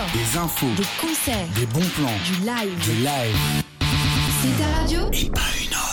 des infos, des concerts, des bons plans, du live. du live. C'est ta radio ? Et pas une autre.